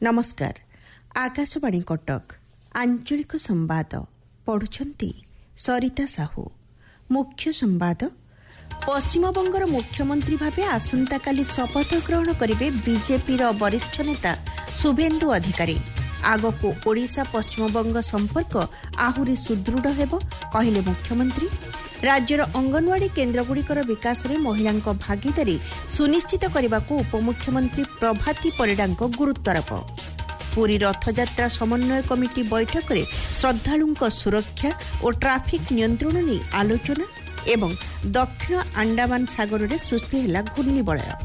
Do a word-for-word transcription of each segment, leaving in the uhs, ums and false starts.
नमस्कार। आकाशवाणी कटक आंचलिक संवाद पढ़ुछंती सरिता साहू। मुख्य संवाद। पश्चिमबंगर मुख्यमंत्री भावे आसंता काली शपथ ग्रहण करिवे बीजेपी रो वरिष्ठ नेता शुभेन्दु अधिकारी। आगको ओडिशा पश्चिमबंग संपर्क आहुरी सुदृढ़ हेबो कहिले मुख्यमंत्री। राज्यर अंगनवाड़ी केन्द्रगुड़िकर विकास में महिलांक भागीदारी सुनिश्चित करने को उपमुख्यमंत्री प्रभाती परिडांक गुरुत्वारोप। पुरी रथयात्रा समन्वय कमिटी बैठक में श्रद्धालुंक सुरक्षा और ट्राफिक नियंत्रण नहीं आलोचना एवं दक्षिण अंडमान सागर में सृष्टि है घूर्णिबलय।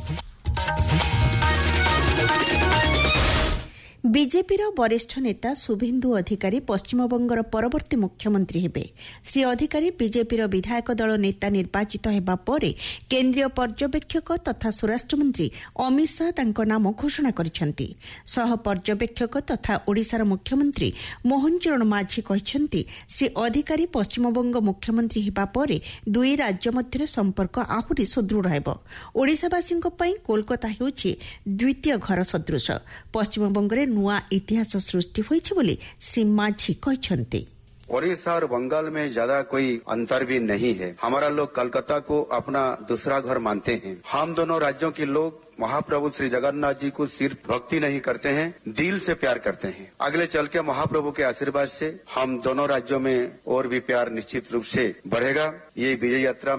बीजेपीर वरिष्ठ नेता शुभेन्दु अधिकारी पश्चिमबंगर परवर्ती मुख्यमंत्री हेबे। श्री अधिकारी बीजेपीर विधायक दल नेता निर्वाचित हेबा परे केन्द्रीय पर्यवेक्षक तथा स्वराष्ट्रमंत्री अमित शाह तांको नाम घोषणा करिसेंती। सह पर्यवेक्षक तथा ओडिशार मुख्यमंत्री मोहन चरण माझी कहिसेंती श्री अधिकारी पश्चिमबंग मुख्यमंत्री हेबा परे दुई राज्य मध्य संपर्क आहुरी सुदृढ़ हेबो। ओडिशावासींक पई कोलकाता हेउछि द्वितीय घर सदृश। पश्चिमबंगरे नुआ इतिहास सृष्टि होइछि बोली श्री माझी कहछन्ते। ओडिशा और बंगाल में ज्यादा कोई अंतर भी नहीं है। हमारा लोग कलकत्ता को अपना दूसरा घर मानते हैं। हम दोनों राज्यों के लोग महाप्रभु श्री जगन्नाथ जी को सिर्फ भक्ति नहीं करते हैं, दिल से प्यार करते हैं। अगले चल के महाप्रभु के आशीर्वाद से हम दोनों राज्यों में और भी प्यार निश्चित रूप से बढ़ेगा। ये विजय यात्रा